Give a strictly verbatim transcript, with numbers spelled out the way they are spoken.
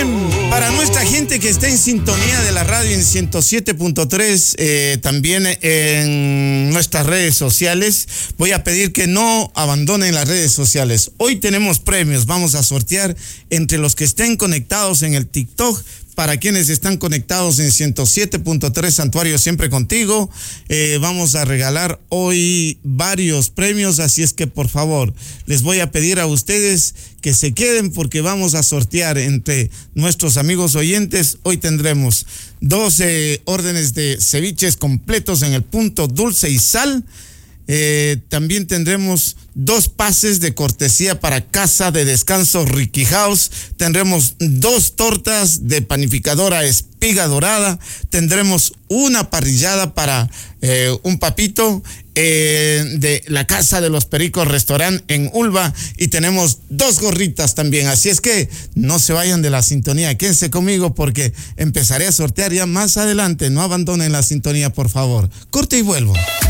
Bien, para nuestra gente que está en sintonía de la radio en ciento siete punto tres, eh, también en nuestras redes sociales, voy a pedir que no abandonen las redes sociales. Hoy tenemos premios, vamos a sortear entre los que estén conectados en el TikTok. Para quienes están conectados en ciento siete punto tres Santuario Siempre Contigo, eh, vamos a regalar hoy varios premios, así es que por favor les voy a pedir a ustedes que se queden porque vamos a sortear entre nuestros amigos oyentes. Hoy tendremos doce órdenes de ceviches completos en el punto Dulce y Sal. Eh, también tendremos dos pases de cortesía para Casa de Descanso Ricky House. Tendremos dos tortas de panificadora Espiga Dorada. Tendremos una parrillada para eh, un papito eh, de la Casa de los Pericos Restaurant en Ulva. Y tenemos dos gorritas también. Así es que no se vayan de la sintonía. Quédense conmigo porque empezaré a sortear ya más adelante. No abandonen la sintonía, por favor. Corte y vuelvo.